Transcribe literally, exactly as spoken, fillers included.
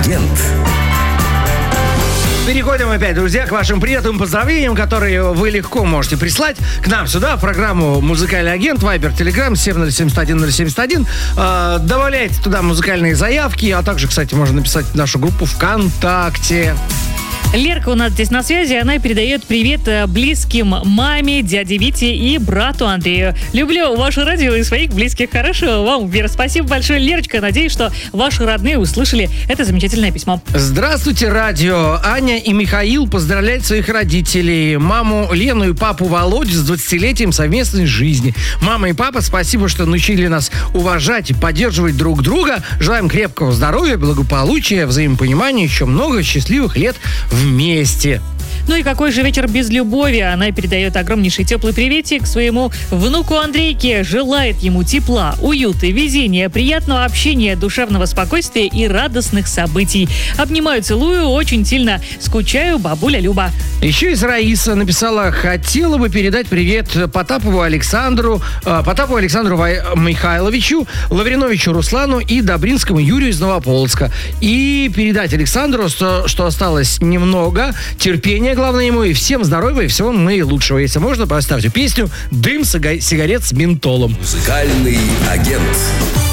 агент. Переходим опять, друзья, к вашим приятным поздравлениям, которые вы легко можете прислать к нам сюда, в программу «Музыкальный агент», Вайбер, Телеграм, семь ноль семь один ноль семь один. Э, добавляйте туда музыкальные заявки, а также, кстати, можно написать в нашу группу ВКонтакте. Лерка у нас здесь на связи, она передает привет близким маме, дяде Вите и брату Андрею. Люблю ваше радио и своих близких. Хорошо вам, Вера, спасибо большое, Лерочка. Надеюсь, что ваши родные услышали это замечательное письмо. Здравствуйте, радио. Аня и Михаил поздравляют своих родителей. Маму Лену и папу Володю с двадцатилетием совместной жизни. Мама и папа, спасибо, что научили нас уважать и поддерживать друг друга. Желаем крепкого здоровья, благополучия, взаимопонимания, еще много счастливых лет вместе. Ну и какой же вечер без любови? Она передает огромнейший теплый приветик своему внуку Андрейке. Желает ему тепла, уюта, везения, приятного общения, душевного спокойствия и радостных событий. Обнимаю, целую, очень сильно скучаю, бабуля Люба. Еще из Раиса написала: хотела бы передать привет Потапову Александру, э, Потапову Александру Вай... Михайловичу, Лавриновичу Руслану и Добринскому Юрию из Новополоцка. И передать Александру, что, что осталось немного терпения, главное ему, и всем здоровья, и всего наилучшего. Если можно, поставьте песню «Дым сигарет с ментолом». Музыкальный агент.